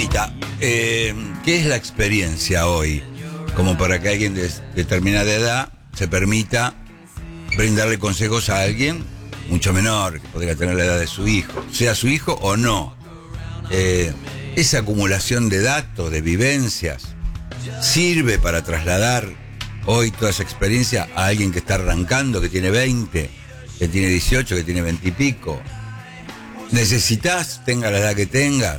¿Qué es la experiencia hoy? Como para que alguien de determinada edad se permita brindarle consejos a alguien mucho menor, que podría tener la edad de su hijo, sea su hijo o no. Esa acumulación de datos, de vivencias, sirve para trasladar hoy toda esa experiencia a alguien que está arrancando, que tiene 20, que tiene 18, que tiene 20 y pico. Necesitas, tenga la edad que tenga,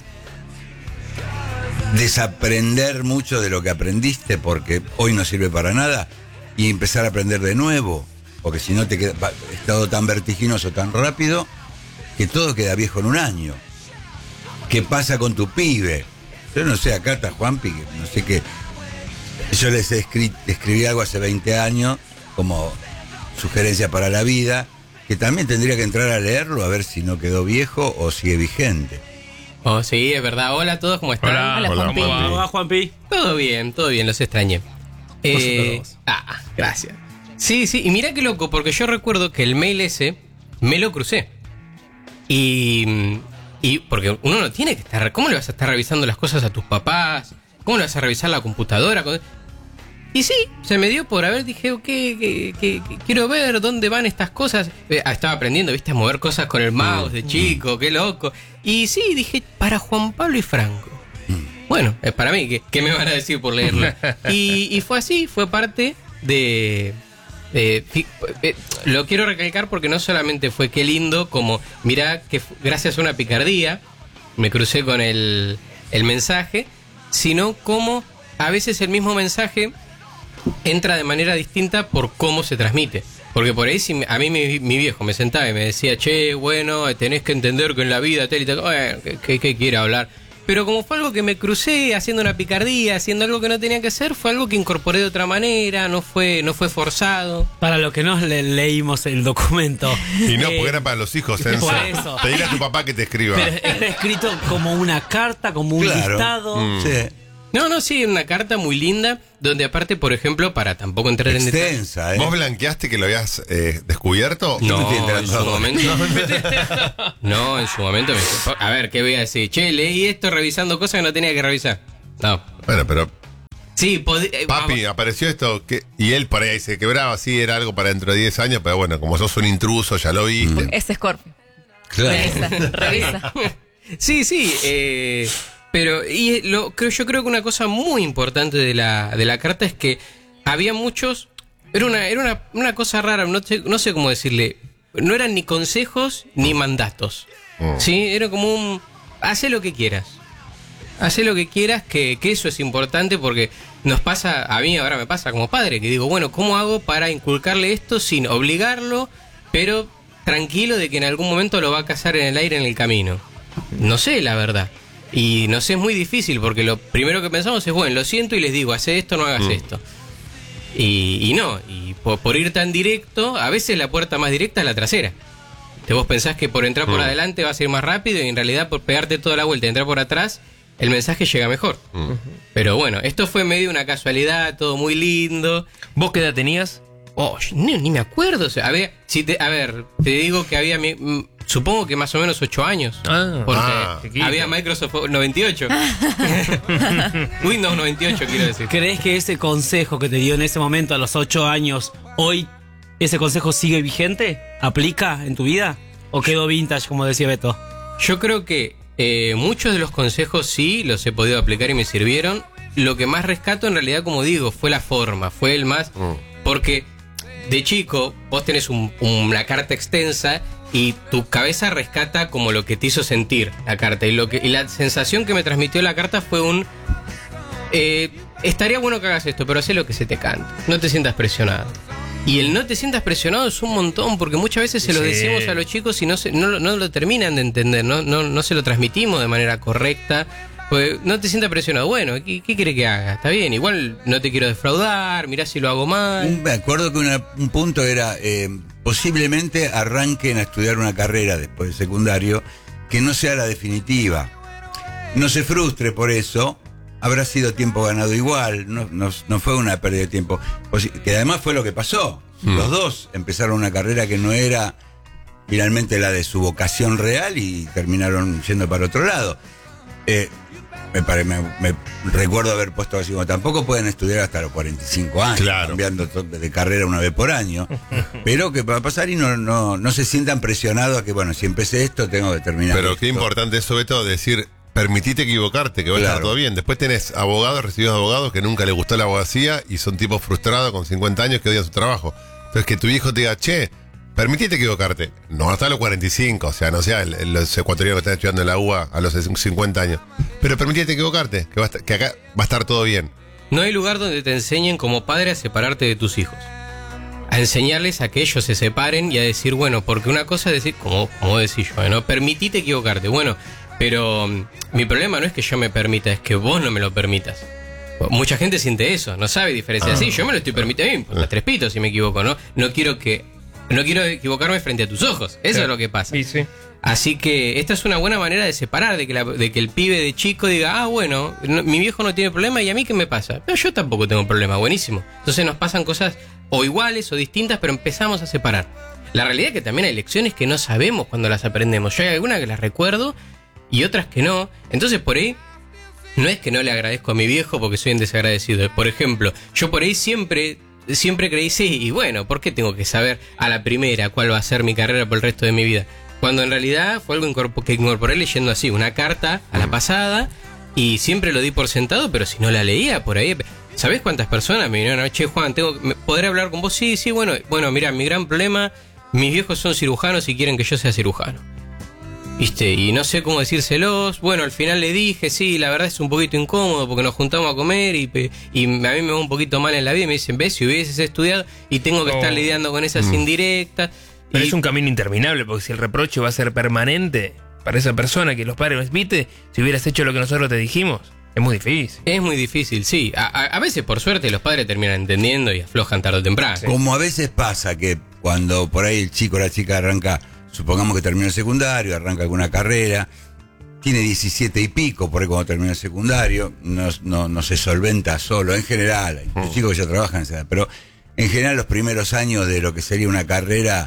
desaprender mucho de lo que aprendiste porque hoy no sirve para nada y empezar a aprender de nuevo, porque si no te queda, es todo tan vertiginoso, tan rápido, que todo queda viejo en un año. ¿Qué pasa con tu pibe? Yo no sé, acá está Juanpi, no sé qué. Yo les escribí algo hace 20 años como sugerencia para la vida, que también tendría que entrar a leerlo a ver si no quedó viejo o sigue vigente. Oh, sí, es verdad. Hola a todos, ¿cómo están? Hola, Juanpi. ¿Cómo va, Juanpi? Todo bien, los extrañé. Gracias. Sí, y mirá qué loco, porque yo recuerdo que el mail ese me lo crucé. Y porque uno no tiene que estar... ¿Cómo le vas a estar revisando las cosas a tus papás? ¿Cómo le vas a revisar la computadora? Y sí, se me dio por haber, dije, que quiero ver dónde van estas cosas. Estaba aprendiendo, viste, a mover cosas con el mouse de chico, qué loco. Y sí, dije, para Juan Pablo y Franco. Bueno, es para mí, ¿qué me van a decir por leerlo? Y fue así, fue parte de... lo quiero recalcar porque no solamente fue qué lindo, como mirá que gracias a una picardía me crucé con el mensaje, sino como a veces el mismo mensaje entra de manera distinta por cómo se transmite. Porque por ahí si a mí mi viejo me sentaba y me decía, che, bueno, tenés que entender que en la vida tal y tal, bueno, ¿qué quiere hablar? Pero como fue algo que me crucé haciendo una picardía, haciendo algo que no tenía que hacer, fue algo que incorporé de otra manera, no fue forzado. Para los que no leímos el documento. Y no, porque era para los hijos, Enzo. Por eso. Pedirle a tu papá que te escriba. Pero está escrito como una carta, como un listado. Sí. Sí, una carta muy linda, donde aparte, por ejemplo, para tampoco entrar en detalle. Extensa, ¿eh? ¿Vos blanqueaste que lo habías descubierto? No, estoy en enterando su ahora. momento. No, en su momento a ver, ¿qué voy a decir? Che, leí esto revisando cosas que no tenía que revisar. No. Bueno, pero Sí, papi, apareció esto y él por ahí se quebraba, sí, era algo para dentro de 10 años, pero bueno, como sos un intruso, ya lo viste. Es Scorpio. Claro. Revisa. Sí, pero yo creo que una cosa muy importante de la carta es que había muchos. Era una cosa rara, no sé cómo decirle. No eran ni consejos ni mandatos. Sí, era como hacé lo que quieras. Hacé lo que quieras, que eso es importante porque nos pasa, a mí ahora me pasa como padre, que digo, bueno, ¿cómo hago para inculcarle esto sin obligarlo, pero tranquilo de que en algún momento lo va a cazar en el aire en el camino? No sé, la verdad. Y no sé, es muy difícil porque lo primero que pensamos es, bueno, lo siento y les digo, hace esto, no hagas esto. Y no, y por ir tan directo, a veces la puerta más directa es la trasera. Vos pensás que por entrar por adelante vas a ir más rápido y en realidad por pegarte toda la vuelta y entrar por atrás, el mensaje llega mejor. Pero bueno, esto fue medio una casualidad, todo muy lindo. ¿Vos qué edad tenías? Oh, ni me acuerdo. O sea, a ver, te digo que había, supongo que más o menos 8 años. Porque había Microsoft 98. Windows 98, quiero decir. ¿Crees que ese consejo que te dio en ese momento a los 8 años, hoy ese consejo sigue vigente? ¿Aplica en tu vida? ¿O quedó vintage, como decía Beto? Yo creo que muchos de los consejos sí los he podido aplicar y me sirvieron. Lo que más rescato en realidad, como digo, fue la forma, fue el más... Porque de chico vos tenés una carta extensa y tu cabeza rescata como lo que te hizo sentir la carta. Y la sensación que me transmitió la carta fue estaría bueno que hagas esto, pero hacé lo que se te cante. No te sientas presionado. Y el no te sientas presionado es un montón, porque muchas veces se lo decimos a los chicos y no lo terminan de entender, no se lo transmitimos de manera correcta. Pues no te sientas presionado. Bueno, ¿qué quiere que haga? Está bien, igual no te quiero defraudar, mirá si lo hago mal. Me acuerdo que un punto era, posiblemente arranquen a estudiar una carrera después del secundario que no sea la definitiva. No se frustre por eso, habrá sido tiempo ganado igual, no fue una pérdida de tiempo. Que además fue lo que pasó. Los dos empezaron una carrera que no era finalmente la de su vocación real y terminaron yendo para otro lado. me recuerdo haber puesto así, como tampoco pueden estudiar hasta los 45 años, Claro. cambiando de carrera una vez por año, pero que va a pasar y no se sientan presionados a que, bueno, si empecé esto, tengo que terminar Pero esto. qué importante es sobre todo decir, permitite equivocarte, que va a estar Claro. todo bien. Después tenés abogados, recibidos abogados que nunca les gustó la abogacía y son tipos frustrados con 50 años que odian su trabajo. Entonces que tu hijo te diga, che, permitite equivocarte. No hasta los 45, o sea, no sea los ecuatorianos que están estudiando en la UBA a los 50 años. Pero permitite equivocarte, que acá va a estar todo bien. No hay lugar donde te enseñen como padre a separarte de tus hijos. A enseñarles a que ellos se separen y a decir, bueno, porque una cosa es decir, como decís yo, ¿no? Permitite equivocarte. Bueno, pero mi problema no es que yo me permita, es que vos no me lo permitas. Mucha gente siente eso, no sabe diferenciar. Sí, yo me lo estoy permitiendo, a mí me importa tres pitos si me equivoco, ¿no? No quiero equivocarme frente a tus ojos. Eso es lo que pasa. Sí, sí. Así que esta es una buena manera de separar, de que el pibe de chico diga, bueno, mi viejo no tiene problema y a mí qué me pasa. Pero yo tampoco tengo problema, buenísimo. Entonces nos pasan cosas o iguales o distintas, pero empezamos a separar. La realidad es que también hay lecciones que no sabemos cuando las aprendemos. Yo hay algunas que las recuerdo y otras que no. Entonces por ahí no es que no le agradezco a mi viejo porque soy un desagradecido. Por ejemplo, yo por ahí siempre creí, sí, y bueno, ¿por qué tengo que saber a la primera cuál va a ser mi carrera por el resto de mi vida? Cuando en realidad fue algo que incorporé leyendo así, una carta a la pasada, y siempre lo di por sentado, pero si no la leía por ahí... ¿Sabés cuántas personas me vinieron? Che, Juan, ¿podré hablar con vos? Sí, bueno, mira, mi gran problema, mis viejos son cirujanos y quieren que yo sea cirujano. ¿Viste? Y no sé cómo decírselos. Bueno, al final le dije, sí, la verdad es un poquito incómodo porque nos juntamos a comer y a mí me va un poquito mal en la vida. Y me dicen, ves, si hubieses estudiado y tengo que estar lidiando con esas indirectas. Pero Y- es un camino interminable, porque si el reproche va a ser permanente para esa persona que los padres, ¿viste? Si hubieras hecho lo que nosotros te dijimos, es muy difícil. Es muy difícil, sí. A veces, por suerte, los padres terminan entendiendo y aflojan tarde o temprano. Como a veces pasa que cuando por ahí el chico o la chica arranca, supongamos que terminó el secundario, arranca alguna carrera, tiene 17 y pico, por ahí cuando termina el secundario, no se solventa solo, en general, hay muchos chicos que ya trabajan en esa edad, pero en general los primeros años de lo que sería una carrera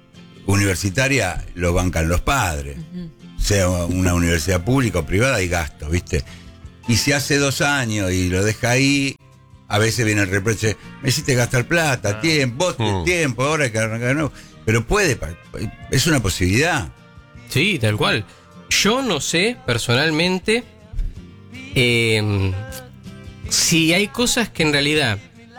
universitaria lo bancan los padres, sea una universidad pública o privada, hay gastos, ¿viste? Y si hace 2 años y lo deja ahí, a veces viene el reproche, me hiciste gastar plata, tiempo, ahora hay que arrancar de nuevo. Pero es una posibilidad. Sí, tal cual. Yo no sé, personalmente, si hay cosas que en realidad,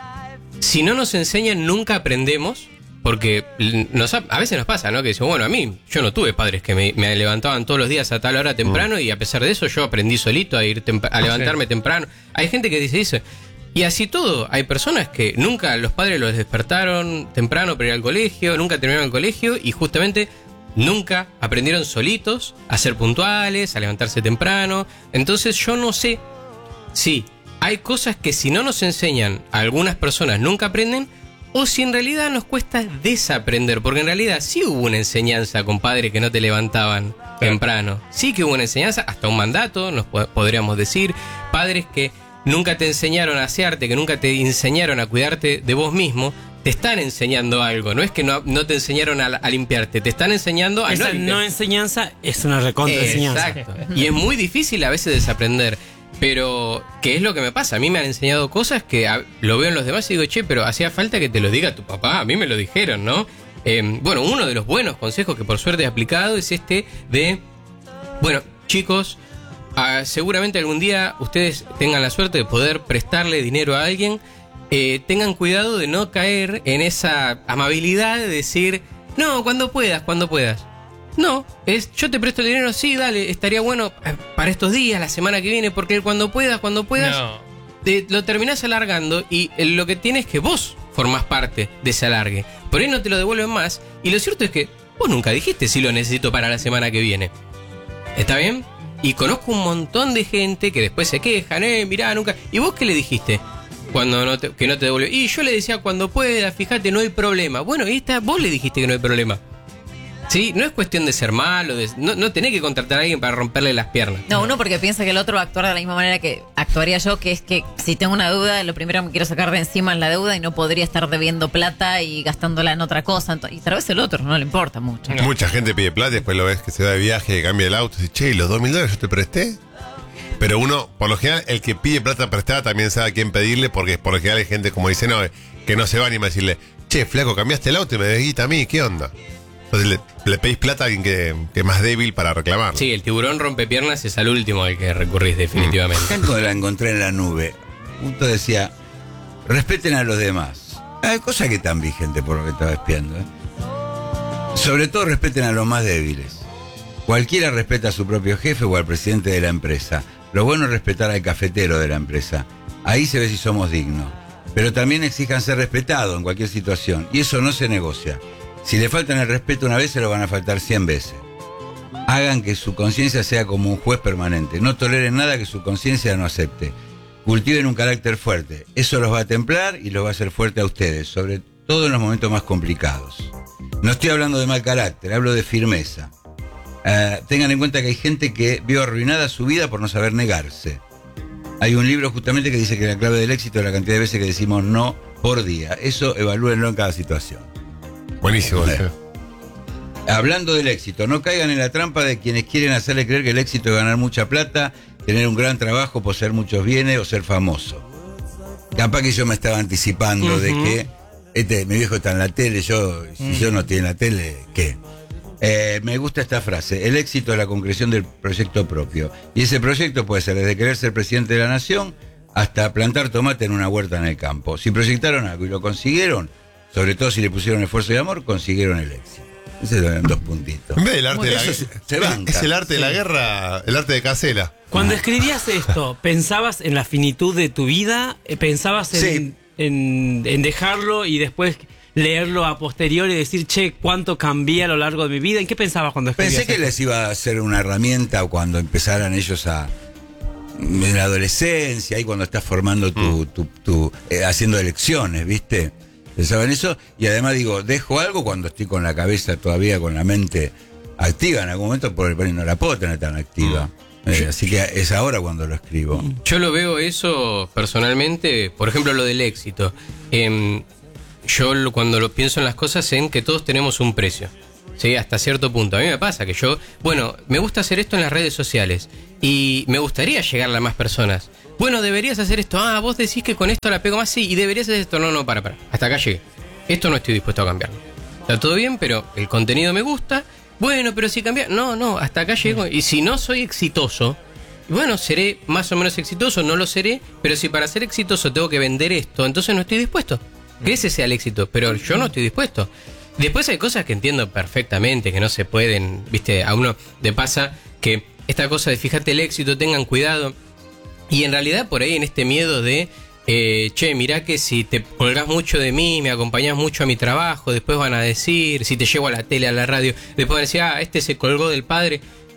si no nos enseñan, nunca aprendemos. Porque a veces nos pasa, ¿no? Que decimos, bueno, yo no tuve padres que me levantaban todos los días a tal hora temprano y a pesar de eso yo aprendí solito a levantarme temprano. Hay gente que dice eso. Y así todo, hay personas que nunca los padres los despertaron temprano para ir al colegio, nunca terminaron el colegio y justamente nunca aprendieron solitos a ser puntuales, a levantarse temprano. Entonces yo no sé si hay cosas que si no nos enseñan a algunas personas nunca aprenden, o si en realidad nos cuesta desaprender, porque en realidad sí hubo una enseñanza con padres que no te levantaban temprano. Sí que hubo una enseñanza, hasta un mandato, nos podríamos decir. Padres que nunca te enseñaron a asearte, que nunca te enseñaron a cuidarte de vos mismo, te están enseñando algo. No es que no te enseñaron a limpiarte, te están enseñando a Esa limpiarte. no enseñanza es una recontra enseñanza. Exacto. Y es muy difícil a veces desaprender. Pero, ¿qué es lo que me pasa? A mí me han enseñado cosas que lo veo en los demás y digo, che, pero hacía falta que te lo diga tu papá. A mí me lo dijeron, ¿no? Bueno, uno de los buenos consejos que por suerte he aplicado es este de, bueno, chicos, seguramente algún día ustedes tengan la suerte de poder prestarle dinero a alguien. Tengan cuidado de no caer en esa amabilidad de decir, no, cuando puedas. No, yo te presto el dinero, sí, dale, estaría bueno para estos días, la semana que viene, porque cuando puedas, No. lo terminás alargando y lo que tienes es que vos formás parte de ese alargue. Por ahí no te lo devuelven más y lo cierto es que vos nunca dijiste si lo necesito para la semana que viene. ¿Está bien? Y conozco un montón de gente que después se quejan, mirá, nunca... ¿Y vos qué le dijiste? Que no te devuelve. Y yo le decía, cuando puedas, fíjate, no hay problema. Bueno, vos le dijiste que no hay problema. Sí, no es cuestión de ser malo, no tenés que contratar a alguien para romperle las piernas. No, uno porque piensa que el otro va a actuar de la misma manera que actuaría yo, que es que si tengo una deuda, lo primero que me quiero sacar de encima es la deuda y no podría estar debiendo plata y gastándola en otra cosa. Y tal vez el otro no le importa mucho. Mucha gente pide plata y después lo ves que se va de viaje, que cambia el auto y dice, che, ¿y los $2.000 yo te presté? Pero uno, por lo general, el que pide plata prestada también sabe a quién pedirle, porque por lo general hay gente, como dice, no, que no se va ni a decirle, che, flaco, cambiaste el auto y me debes guita a mí, ¿qué onda? Entonces le pedís plata a alguien que es más débil para reclamar. Sí, el tiburón rompepiernas es al último al que recurrís definitivamente. Cuando la encontré en la nube, punto decía, respeten a los demás. Cosa que tan vigente por lo que estaba espiando. Sobre todo respeten a los más débiles. Cualquiera respeta a su propio jefe o al presidente de la empresa. Lo bueno es respetar al cafetero de la empresa. Ahí se ve si somos dignos. Pero también exijan ser respetados en cualquier situación. Y eso no se negocia. Si le faltan el respeto una vez, se lo van a faltar 100 veces. Hagan que su conciencia sea como un juez permanente. No toleren nada que su conciencia no acepte. Cultiven un carácter fuerte. Eso los va a templar y los va a hacer fuerte a ustedes, sobre todo en los momentos más complicados. No estoy hablando de mal carácter, hablo de firmeza. Tengan en cuenta que hay gente que vio arruinada su vida por no saber negarse. Hay un libro justamente que dice que la clave del éxito es la cantidad de veces que decimos no por día. Eso evalúenlo en cada situación. Buenísimo. Hablando del éxito, no caigan en la trampa de quienes quieren hacerle creer que el éxito es ganar mucha plata, tener un gran trabajo, poseer muchos bienes o ser famoso. Capaz que yo me estaba anticipando de que mi viejo está en la tele, si yo no estoy en la tele, ¿qué? Me gusta esta frase: el éxito es la concreción del proyecto propio. Y ese proyecto puede ser desde querer ser presidente de la nación hasta plantar tomate en una huerta en el campo. Si proyectaron algo y lo consiguieron, sobre todo si le pusieron esfuerzo y amor, consiguieron el éxito. Esos eran 2 puntitos. En vez del arte de la se guerra. banca. Es el arte de la guerra, el arte de Casella. Cuando escribías esto, ¿pensabas en la finitud de tu vida? ¿Pensabas en dejarlo y después leerlo a posteriori y decir, che, cuánto cambié a lo largo de mi vida? ¿En qué pensabas cuando escribías Pensé que esto? les iba a ser una herramienta cuando empezaran ellos en la adolescencia, ahí cuando estás formando haciendo elecciones, ¿viste? Pensaba en eso, y además digo, dejo algo cuando estoy con la cabeza todavía, con la mente activa en algún momento, porque no la puedo tener tan activa. Así que es ahora cuando lo escribo. Yo lo veo eso personalmente, por ejemplo, lo del éxito. Cuando lo pienso en las cosas, en que todos tenemos un precio. Sí, hasta cierto punto. A mí me pasa que me gusta hacer esto en las redes sociales y me gustaría llegarle a más personas. Bueno, deberías hacer esto. Vos decís que con esto la pego más, sí, y deberías hacer esto. No, para. Hasta acá llegué. Esto no estoy dispuesto a cambiarlo. Está todo bien, pero el contenido me gusta. Bueno, pero si cambia... No, hasta acá llego. Y si no soy exitoso, bueno, seré más o menos exitoso, no lo seré, pero si para ser exitoso tengo que vender esto, entonces no estoy dispuesto. Que ese sea el éxito, pero yo no estoy dispuesto. Después hay cosas que entiendo perfectamente, que no se pueden, viste, a uno le pasa que esta cosa de fíjate el éxito, tengan cuidado. Y en realidad por ahí en este miedo de, mirá que si te colgás mucho de mí, me acompañás mucho a mi trabajo, después van a decir, si te llevo a la tele, a la radio, después van a decir, este se colgó del padre.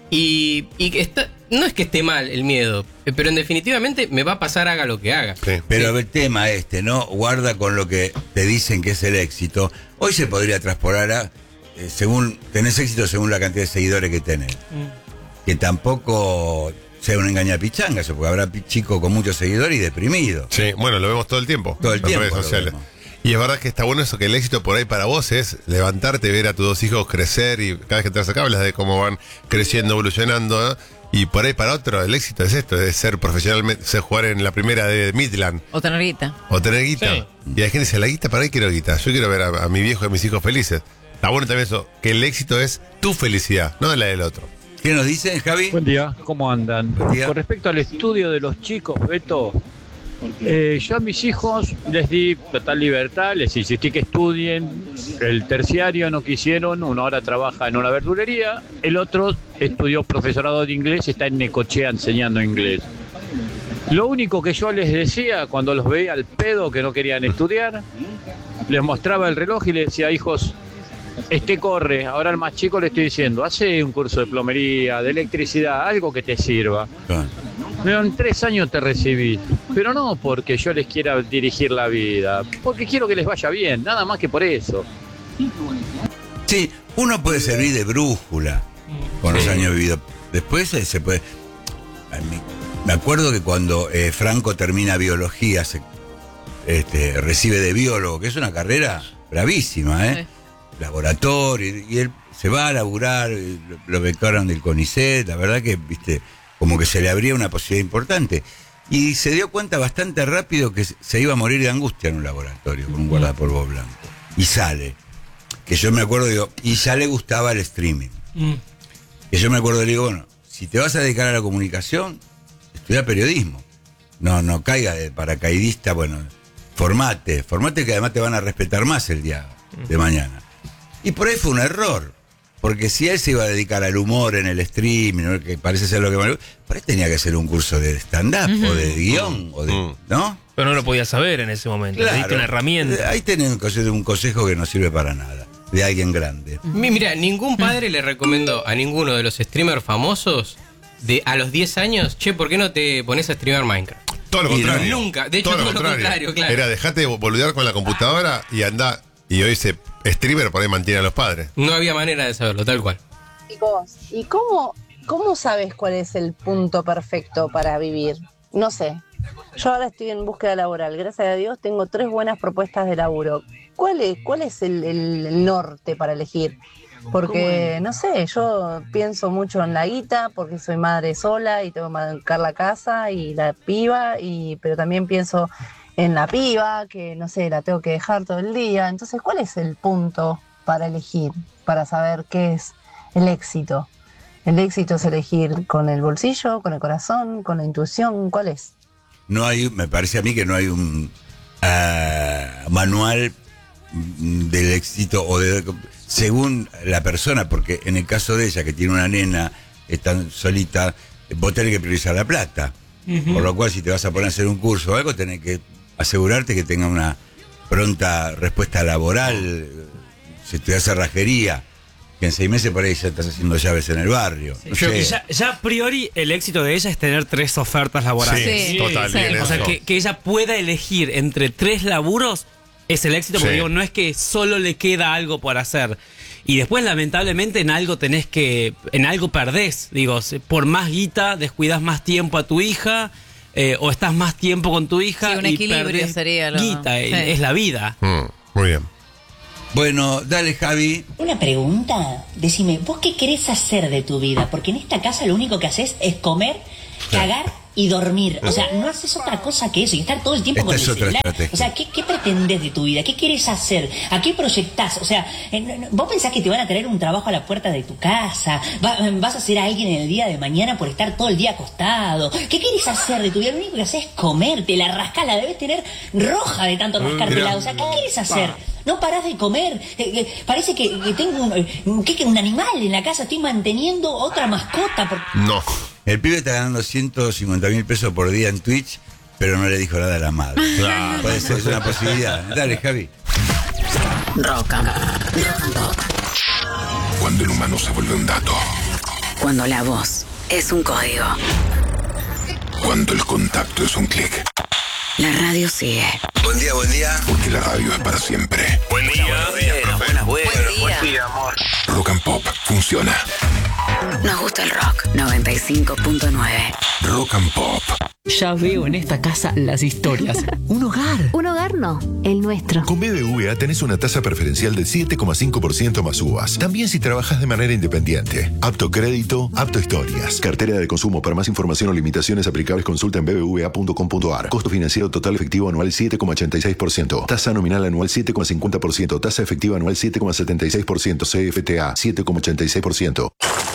Y no es que esté mal el miedo, pero en definitivamente me va a pasar haga lo que haga. Sí. Pero el tema ¿no? Guarda con lo que te dicen que es el éxito. Hoy se podría transportar a, según tenés éxito según la cantidad de seguidores que tenés. Que tampoco sea una engañapichanga, porque habrá chicos con muchos seguidores y deprimidos. Sí, bueno, lo vemos todo el tiempo. Todo el en tiempo redes lo sociales. vemos. Y es verdad que está bueno eso, que el éxito por ahí para vos es levantarte, ver a tus 2 hijos crecer, y cada vez que te vas acá hablas de cómo van creciendo, evolucionando, ¿no? Y por ahí para otro el éxito es esto, es ser profesionalmente, ser jugar en la primera de Midland. O tener guita. O tener guita. Sí. Y hay gente que dice, la guita, para ahí quiero guita. Yo quiero ver a mi viejo y a mis hijos felices. Está bueno también eso, que el éxito es tu felicidad, no la del otro. ¿Qué nos dicen, Javi? Buen día, ¿cómo andan? Buen día. Con respecto al estudio de los chicos, Beto, yo a mis hijos les di total libertad, les insistí que estudien. El terciario no quisieron, uno ahora trabaja en una verdulería, el otro estudió profesorado de inglés, está en Necochea enseñando inglés. Lo único que yo les decía cuando los veía al pedo que no querían estudiar, les mostraba el reloj y les decía, hijos, corre. Ahora al más chico le estoy diciendo, hace un curso de plomería, de electricidad, algo que te sirva. Pero en 3 años te recibís. Pero no porque yo les quiera dirigir la vida, porque quiero que les vaya bien, nada más que por eso. Sí, uno puede servir de brújula con los años vividos. Después se puede... Me acuerdo que cuando Franco termina biología, recibe de biólogo, que es una carrera bravísima, Sí. Laboratorio, y él se va a laburar, lo becaron del CONICET, la verdad que, viste, como que se le abría una posibilidad importante. Y se dio cuenta bastante rápido que se iba a morir de angustia en un laboratorio con un guardapolvo blanco. Y sale. Que yo me acuerdo, digo, y ya le gustaba el streaming. Que yo me acuerdo, le digo, bueno, si te vas a dedicar a la comunicación, estudia periodismo. No caiga de paracaidista, bueno, formate que además te van a respetar más el día de mañana. Y por ahí fue un error. Porque si él se iba a dedicar al humor en el streaming, ¿no? Que parece ser lo que más... Por ahí tenía que hacer un curso de stand-up o de guión, o de, ¿no? Pero no lo podía saber en ese momento. Le diste una herramienta. Ahí tenés un consejo que no sirve para nada, de alguien grande. Mira, ningún padre le recomendó a ninguno de los streamers famosos a los 10 años, che, ¿por qué no te pones a streamear Minecraft? Todo lo contrario. Nunca, de hecho todo lo contrario, claro. Era dejate de boludear con la computadora y andá. Y hoy ese streamer por ahí mantiene a los padres. No había manera de saberlo, tal cual. Chicos, ¿y cómo sabes cuál es el punto perfecto para vivir? No sé. Yo ahora estoy en búsqueda laboral. Gracias a Dios tengo 3 buenas propuestas de laburo. ¿Cuál es el norte para elegir? Porque, no sé, yo pienso mucho en la guita, porque soy madre sola y tengo que bancar la casa y la piba, pero también pienso en la piba, que no sé, la tengo que dejar todo el día. Entonces, ¿cuál es el punto para elegir? Para saber qué es el éxito. ¿El éxito es elegir con el bolsillo, con el corazón, con la intuición? ¿Cuál es? No hay, me parece a mí que no hay un manual del éxito según la persona, porque en el caso de ella, que tiene una nena, está solita, vos tenés que priorizar la plata. Por lo cual, si te vas a poner a hacer un curso o algo, tenés que asegurarte que tenga una pronta respuesta laboral. Si estudias cerrajería, que en 6 meses por ahí ya estás haciendo llaves en el barrio. Sí. No sé. Y ya a priori el éxito de ella es tener 3 ofertas laborales. Sí, total. sí. Bien O sea, eso. que ella pueda elegir entre 3 laburos es el éxito, porque Sí. digo, no es que solo le queda algo por hacer. Y después, lamentablemente, en algo perdés. Digo, por más guita, descuidas más tiempo a tu hija, o estás más tiempo con tu hija. Sí, un y equilibrio perdés sería lo... guita, Sí. es la vida. Muy bien. Bueno, dale, Javi. Una pregunta, decime, ¿vos qué querés hacer de tu vida? Porque en esta casa lo único que haces es comer, cagar y dormir. O sea, no haces otra cosa que eso y estar todo el tiempo Esta con el es otra celular. estrategia. O sea, ¿qué pretendés de tu vida? ¿Qué quieres hacer? ¿A qué proyectás? O sea, ¿vos pensás que te van a traer un trabajo a la puerta de tu casa? ¿Vas a ser alguien en el día de mañana por estar todo el día acostado? ¿Qué quieres hacer de tu vida? Lo único que haces es comerte, la rascás, la debes tener roja de tanto rascártela. O sea, ¿qué quieres hacer? No parás de comer. Parece que tengo un animal en la casa. Estoy manteniendo otra mascota. No. El pibe está ganando 150.000 pesos por día en Twitch, pero no le dijo nada a la madre. Claro. Puede ser, es una posibilidad. Dale, Javi. Rock and Pop. Cuando el humano se vuelve un dato. Cuando la voz es un código. Cuando el contacto es un clic. La radio sigue. Buen día, buen día. Porque la radio es para siempre. Buen día. Buen día. Rock and Pop funciona. Nos gusta el rock. 95.9. Rock and Pop. Ya veo en esta casa las historias. Un hogar. Un hogar no, el nuestro. Con BBVA tenés una tasa preferencial del 7,5% más uvas. También si trabajas de manera independiente. Apto crédito, apto historias. Cartera de consumo. Para más información o limitaciones aplicables, consulta en bbva.com.ar. Costo financiero total efectivo anual 7,86%. Tasa nominal anual 7,50%. Tasa efectiva anual 7,76%. CFTA 7,86%.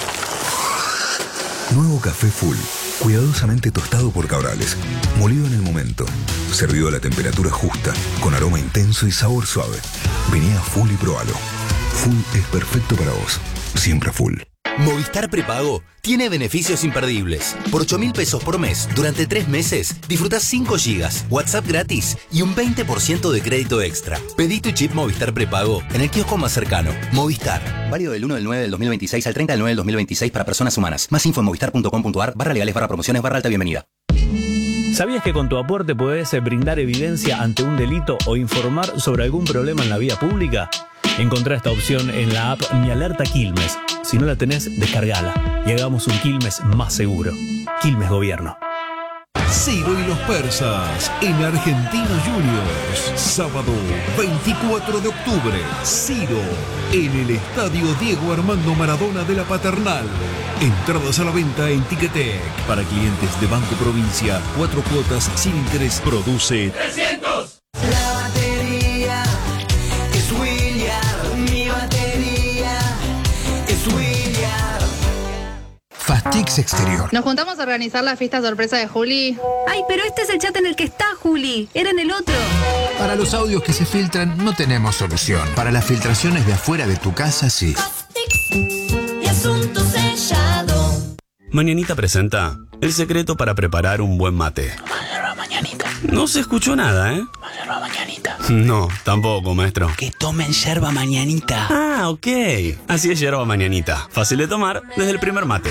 Nuevo café Full, cuidadosamente tostado por Cabrales, molido en el momento, servido a la temperatura justa, con aroma intenso y sabor suave. Vení a Full y probalo. Full es perfecto para vos, siempre Full. Movistar Prepago tiene beneficios imperdibles. Por 8.000 pesos por mes, durante 3 meses, disfrutás 5 gigas, WhatsApp gratis y un 20% de crédito extra. Pedí tu chip Movistar Prepago en el kiosco más cercano. Movistar. Válido del 1 del 9 del 2026 al 30 del 9 del 2026 para personas humanas. Más info en movistar.com.ar/legales/promociones/alta bienvenida. ¿Sabías que con tu aporte podés brindar evidencia ante un delito o informar sobre algún problema en la vía pública? Encontrá esta opción en la app Mi Alerta Quilmes. Si no la tenés, descargala y hagamos un Quilmes más seguro. Quilmes Gobierno. Ciro y los persas en Argentinos Juniors. Sábado 24 de octubre. Ciro en el Estadio Diego Armando Maradona de la Paternal. Entradas a la venta en Ticketek. Para clientes de Banco Provincia, 4 cuotas sin interés. Produce 300. La batería es William. Mi batería es William. Fastix Exterior. Nos juntamos a organizar la fiesta sorpresa de Juli. Ay, pero este es el chat en el que está Juli. Era en el otro. Para los audios que se filtran no tenemos solución. Para las filtraciones de afuera de tu casa, sí. Y asunto sellado. Mañanita presenta el secreto para preparar un buen mate. Mañanita. No se escuchó nada, ¿eh? Yerba mañanita. No, tampoco, maestro. Que tomen yerba mañanita. Ah, ok. Así es yerba mañanita. Fácil de tomar desde el primer mate.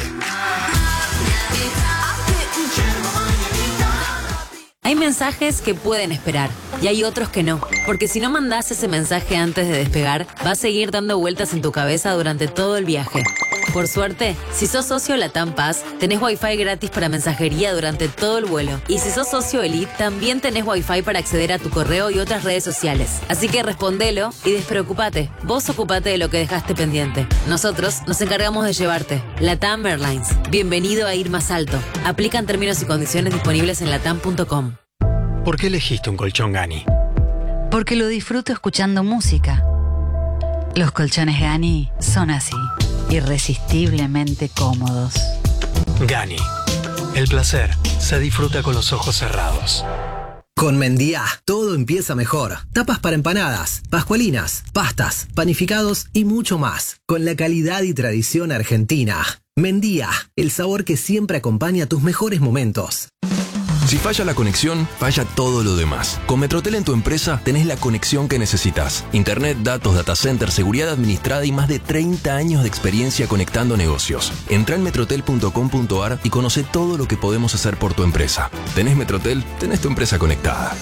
Hay mensajes que pueden esperar y hay otros que no, porque si no mandás ese mensaje antes de despegar, va a seguir dando vueltas en tu cabeza durante todo el viaje. Por suerte, si sos socio LATAM Pass, tenés Wi-Fi gratis para mensajería durante todo el vuelo. Y si sos socio Elite, también tenés Wi-Fi para acceder a tu correo y otras redes sociales. Así que respondelo y despreocupate. Vos ocupate de lo que dejaste pendiente. Nosotros nos encargamos de llevarte. LATAM Airlines. Bienvenido a ir más alto. Aplican términos y condiciones disponibles en latam.com. ¿Por qué elegiste un colchón Gani? Porque lo disfruto escuchando música. Los colchones Gani son así, irresistiblemente cómodos. Gani. El placer se disfruta con los ojos cerrados. Con Mendía, todo empieza mejor. Tapas para empanadas, pascualinas, pastas, panificados y mucho más. Con la calidad y tradición argentina. Mendía, el sabor que siempre acompaña tus mejores momentos. Si falla la conexión, falla todo lo demás. Con Metrotel en tu empresa tenés la conexión que necesitas. Internet, datos, data center, seguridad administrada y más de 30 años de experiencia conectando negocios. Entrá en metrotel.com.ar y conoce todo lo que podemos hacer por tu empresa. Tenés Metrotel, tenés tu empresa conectada.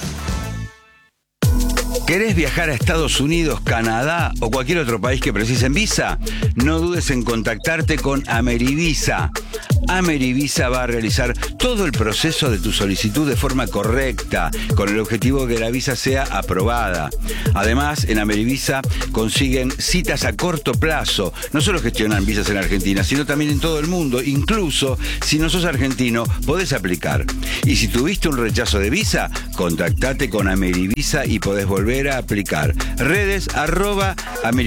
¿Querés viajar a Estados Unidos, Canadá o cualquier otro país que precisen visa? No dudes en contactarte con Amerivisa. Amerivisa va a realizar todo el proceso de tu solicitud de forma correcta, con el objetivo de que la visa sea aprobada. Además, en Amerivisa consiguen citas a corto plazo. No solo gestionan visas en Argentina, sino también en todo el mundo. Incluso, si no sos argentino, podés aplicar. Y si tuviste un rechazo de visa, contactate con Amerivisa y podés volver a aplicar. Redes @Amerivisa.